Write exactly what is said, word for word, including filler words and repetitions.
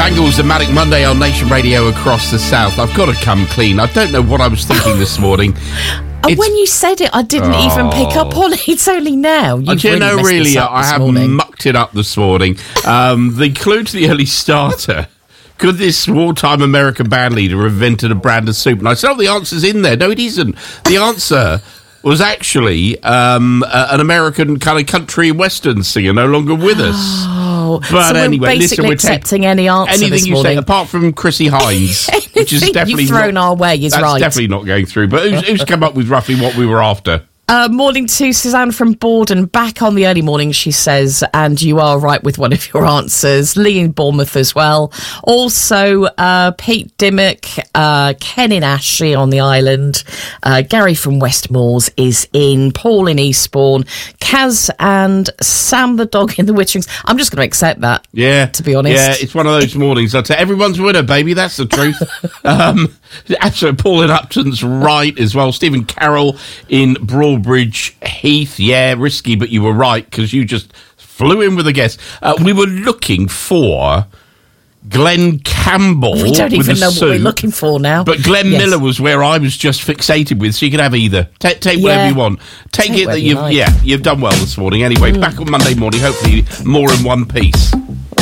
Bangles and Manic Monday on Nation Radio across the South. I've got to come clean. I don't know what I was thinking this morning. And when you said it, I didn't oh. even pick up on it. It's only now. You've uh, do you really know, really, I have morning. mucked it up this morning. Um, the clue to the early starter. Could this wartime American band leader have invented a brand of soup? And I said, oh, the answer's in there. No, it isn't. The answer was actually um, uh, an American kind of country western singer no longer with us. Oh, but so anyway, we're basically listen, we're accepting ta- any answer anything this you morning. say, apart from Chrissy Hines, which is definitely you've thrown not, our way is that's right. definitely not going through. But who's, who's come up with roughly what we were after? Uh, morning to Suzanne from Borden. Back on the early morning, she says, and you are right with one of your answers. Lee in Bournemouth as well. Also, uh, Pete Dimmock, uh, Ken in Ashley on the island. Uh, Gary from Westmoors is in. Paul in Eastbourne. Kaz and Sam the dog in the Witcherings. I'm just going to accept that. Yeah. To be honest. Yeah, it's one of those mornings. I'll tell you, everyone's a winner, baby. That's the truth. um, absolutely, Paul in Upton's right as well. Stephen Carroll in Broad Bridge Heath, yeah, risky, but you were right because you just flew in with a guess. Uh, we were looking for Glenn Campbell. We don't even know suit, what we're looking for now. But Glenn yes. Miller was where I was just fixated with, so you can have either. T- take whatever yeah. you want. Take, take it that you've, like. yeah, you've done well this morning. Anyway, mm. back on Monday morning, hopefully more in one piece.